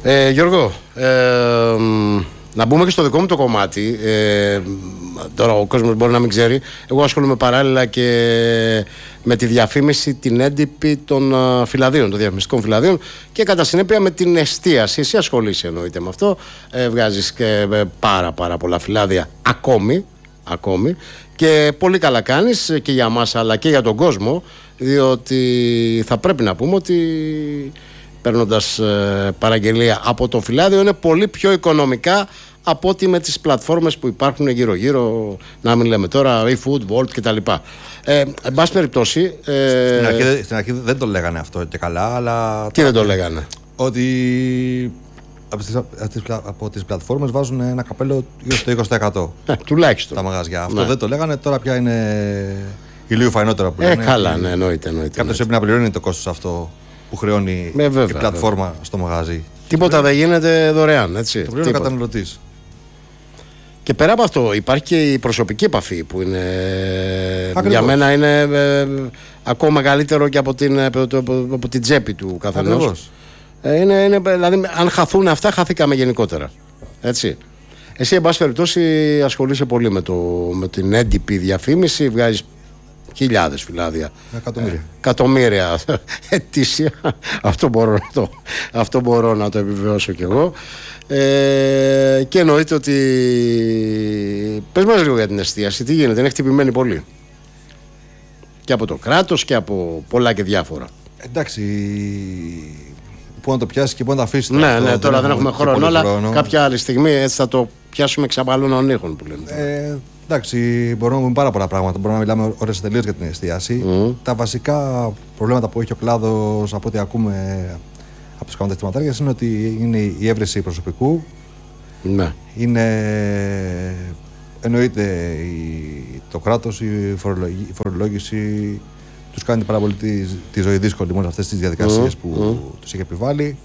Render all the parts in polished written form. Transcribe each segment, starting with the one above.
Γιώργο, να μπούμε και στο δικό μου το κομμάτι. Τώρα ο κόσμος μπορεί να μην ξέρει. Εγώ ασχολούμαι παράλληλα και με τη διαφήμιση την έντυπη των φυλαδίων, των διαφημιστικών φυλαδίων, και κατά συνέπεια με την εστίαση. Εσύ ασχολείσαι εννοείται με αυτό. Βγάζεις και πάρα πολλά φυλάδια ακόμη. Και πολύ καλά κάνεις και για μας αλλά και για τον κόσμο, διότι θα πρέπει να πούμε ότι παίρνοντας παραγγελία από το φυλάδιο είναι πολύ πιο οικονομικά από ότι με τις πλατφόρμες που υπάρχουν γύρω-γύρω, να μην λέμε τώρα eFood, Volt κτλ. Εν πάση περιπτώσει. Στην αρχή δεν το λέγανε αυτό και καλά, αλλά. Τι δεν το λέγανε? Ότι από τις πλατφόρμες βάζουν ένα καπέλο γύρω στο 20%. Τουλάχιστον. Τα μαγαζιά. Αυτό δεν το λέγανε, τώρα πια είναι ηλίου φαϊνότερα που λένε. Καλά, ναι, εννοείται. Κάποιος πρέπει να πληρώνει το κόστος αυτό που χρεώνει η πλατφόρμα στο μαγαζί. Τίποτα δεν γίνεται δωρεάν, έτσι. Το πληρώνει ο καταναλωτής. Και πέρα από αυτό υπάρχει και η προσωπική επαφή που είναι, για μένα είναι ακόμα μεγαλύτερο και από την τσέπη του καθενός. Δηλαδή αν χαθούν αυτά, χαθήκαμε γενικότερα, έτσι. Εσύ εν πάση περιπτώσει ασχολείσαι πολύ με την έντυπη διαφήμιση, βγάζεις χιλιάδες φυλάδια, εκατομμύρια ετήσια. Αυτό μπορώ να το επιβεβαιώσω κι εγώ. Και εννοείται ότι πες μας λίγο για την εστίαση. Τι γίνεται? Είναι χτυπημένη πολύ και από το κράτος και από πολλά και διάφορα. Εντάξει, πού να το πιάσει και πού να το αφήσει. Ναι, τώρα δεν έχουμε χρόνο, αλλά κάποια άλλη στιγμή έτσι θα το πιάσουμε ξαπαλώνων ήχων που λένε. Εντάξει, μπορούμε να πούμε πάρα πολλά πράγματα. Μπορούμε να μιλάμε ώρες τελείως για την εστίαση. Τα βασικά προβλήματα που έχει ο κλάδος, από ό,τι ακούμε από τους καταστηματάρχες, είναι ότι είναι η έβρεση προσωπικού. Ναι. Εννοείται το κράτος, η φορολόγηση τους κάνει πάρα πολύ τη ζωή δύσκολη μόνο αυτές τις διαδικασίες που τους έχει επιβάλει.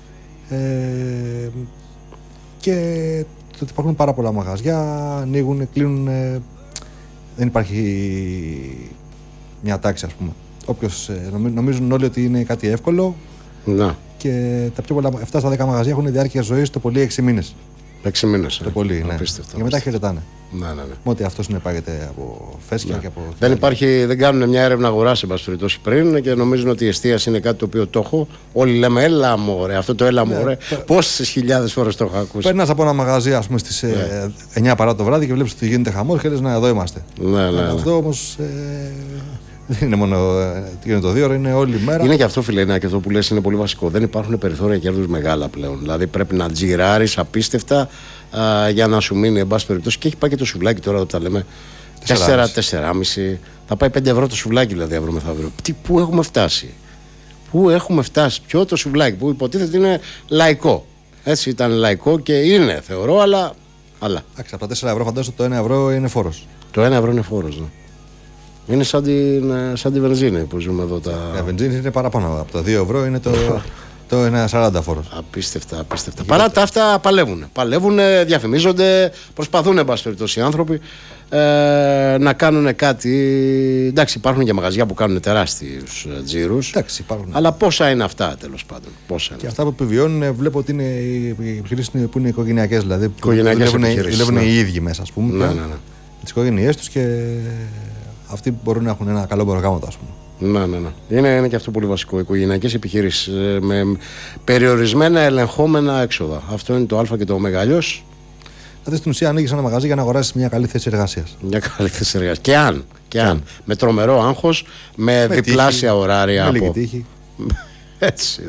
Και το ότι υπάρχουν πάρα πολλά μαγαζιά, ανοίγουν, κλείνουν. Δεν υπάρχει μια τάξη, ας πούμε. Νομίζουν όλοι ότι είναι κάτι εύκολο. Να. Και τα πιο πολλά, 7 στα 10 μαγαζιά έχουν διάρκεια ζωής το πολύ 6 μήνες. 6 μήνες. Το πολύ, ναι. Και μετά χαιρετάνε. Ναι. Με ότι αυτό συνεπάγεται από φέσκια και από. Δεν κάνουν μια έρευνα αγοράς εν πάση περιπτώσει πριν και νομίζουν ότι η εστίαση είναι κάτι το οποίο το έχω. Όλοι λέμε έλα μωρέ, αυτό το έλα μωρέ. Πόσες χιλιάδες φορές το έχω ακούσει. Περνάς από ένα μαγαζί, ας πούμε, στις 9 παρά το βράδυ και βλέπεις ότι γίνεται χαμός και λες να εδώ είμαστε. Ναι. Αυτό όμως. Δεν είναι μόνο το 2 ώρο, είναι όλη μέρα. Είναι και αυτό, φίλε, και αυτό που λες είναι πολύ βασικό. Δεν υπάρχουν περιθώρια κέρδους μεγάλα πλέον. Δηλαδή πρέπει να τζιράρεις απίστευτα για να σου μείνει, εν πάση περιπτώσει. Και έχει πάει και το σουβλάκι τώρα, όταν τα λέμε 4-4,5. Θα πάει 5 ευρώ το σουβλάκι, δηλαδή αύριο μεθαύριο. Πού έχουμε φτάσει? Πού έχουμε φτάσει? Ποιο το σουβλάκι που υποτίθεται είναι λαϊκό. Έτσι ήταν λαϊκό και είναι, θεωρώ, αλλά. Εντάξει, από τα 4 ευρώ φαντάζομαι το 1 ευρώ είναι φόρος. Το 1 ευρώ είναι φόρος, ναι. Είναι σαν τη βενζίνη που ζούμε εδώ. Η βενζίνη είναι παραπάνω. Από τα 2 ευρώ είναι το 1,40 φόρος. Απίστευτα. Παρά τα αυτά παλεύουν, διαφημίζονται, προσπαθούν εν πάση περιπτώσει οι άνθρωποι να κάνουν κάτι. Εντάξει, υπάρχουν και μαγαζιά που κάνουν τεράστιους τζίρους. Εντάξει, υπάρχουν. Αλλά πόσα είναι αυτά, τέλος πάντων? Και αυτά που επιβιώνουν, βλέπω ότι είναι οι επιχειρήσεις που είναι οικογενειακές. Δηλαδή δουλεύουν οι ίδιοι μέσα, ας πούμε. Ναι. Τις οικογένειές τους και αυτοί μπορούν να έχουν ένα καλό προγράμμα, ας πούμε. Ναι. Είναι και αυτό πολύ βασικό. Οικογενειακές επιχειρήσεις με περιορισμένα ελεγχόμενα έξοδα. Αυτό είναι το Α και το Ω. Αλλιώς. Δηλαδή στην ουσία ανοίγεις ένα μαγαζί για να αγοράσεις μια καλή θέση εργασίας. Μια καλή θέση εργασίας. Και αν. Με τρομερό άγχος, με διπλάσια ωράρια. Με λίγη τύχη. Έτσι.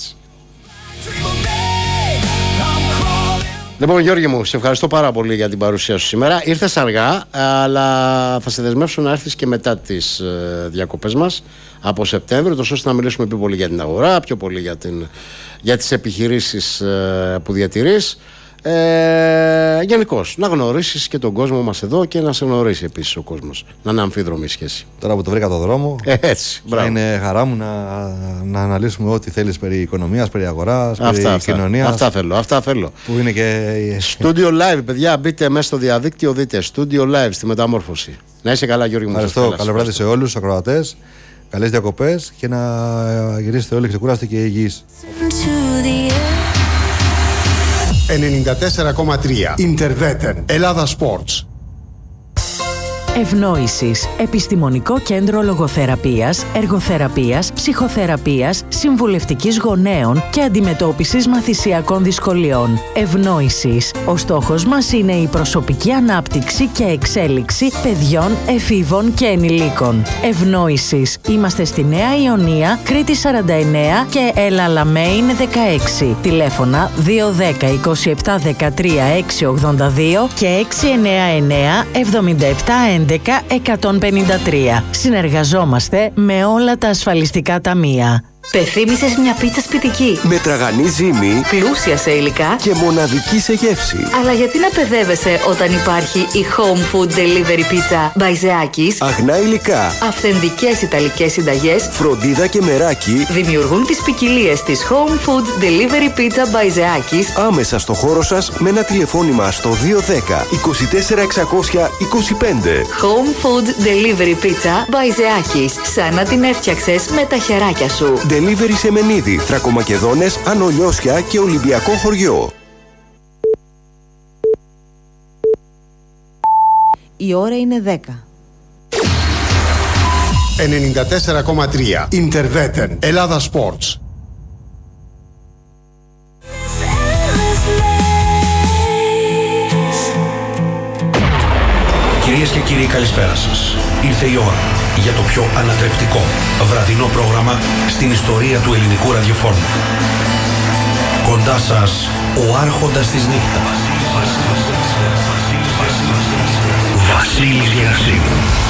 Λοιπόν, Γιώργη μου, σε ευχαριστώ πάρα πολύ για την παρουσία σου σήμερα. Ήρθες αργά, αλλά θα σε δεσμεύσω να έρθεις και μετά τις διακοπές μας από Σεπτέμβριο, τόσο ώστε να μιλήσουμε πιο πολύ για την αγορά, πιο πολύ για τις επιχειρήσεις που διατηρείς. Γενικώς, να γνωρίσεις και τον κόσμο μας εδώ και να σε γνωρίσει επίσης ο κόσμος. Να είναι αμφίδρομη η σχέση. Τώρα που το βρήκα το δρόμο, έτσι, είναι χαρά μου να αναλύσουμε ό,τι θέλεις περί οικονομίας, περί αγοράς, περί κοινωνίας. Αυτά θέλω. Που είναι και. Studio Live, παιδιά, μπείτε μέσα στο διαδίκτυο, δείτε Studio Live στη Μεταμόρφωση. Να είσαι καλά, Γιώργη μου. Ευχαριστώ. Καλό βράδυ σε όλους τους ακροατές. Καλές διακοπές και να γυρίσετε όλοι ξεκουράστοι και υγιείς. 94,3 Ιντερβέτεν Ελλάδα Sports. Ευνόησης. Επιστημονικό κέντρο λογοθεραπείας, εργοθεραπείας, ψυχοθεραπείας, συμβουλευτικής γονέων και αντιμετώπισης μαθησιακών δυσκολιών. Ευνόησης. Ο στόχος μας είναι η προσωπική ανάπτυξη και εξέλιξη παιδιών, εφήβων και ενηλίκων. Ευνόησης. Είμαστε στη Νέα Ιωνία, Κρήτη 49 και Ελαλαμέιν 16. Τηλέφωνα 210 27 13 682 και 699 77 11-153. Συνεργαζόμαστε με όλα τα ασφαλιστικά ταμεία. Πεθύμησες μια πίτσα σπιτική με τραγανή ζύμη, πλούσια σε υλικά και μοναδική σε γεύση. Αλλά γιατί να παιδεύεσαι όταν υπάρχει η Home Food Delivery Pizza Μπαϊζεάκης? Αγνά υλικά, αυθεντικές ιταλικές συνταγές, φροντίδα και μεράκι δημιουργούν τις ποικιλίες της Home Food Delivery Pizza Μπαϊζεάκης άμεσα στο χώρο σας με ένα τηλεφώνημα στο 210 24 625. Home Food Delivery Pizza Μπαϊζεάκης. Σαν να την έφτιαξες με τα χεράκια σου. Delivery σε Μενίδη, Θρακομακεδόνες, Ανολιώσια και Ολυμπιακό χωριό. Η ώρα είναι 10. 94,3 Ιντερβέτεν Ελλάδα Sports. Κυρίες και κύριοι, καλησπέρα σας. Ήρθε η ώρα για το πιο ανατρεπτικό βραδινό πρόγραμμα στην ιστορία του ελληνικού ραδιοφώνου. Κοντά σας, ο άρχοντας της νύχτας, Βασίλης Γερασίμου.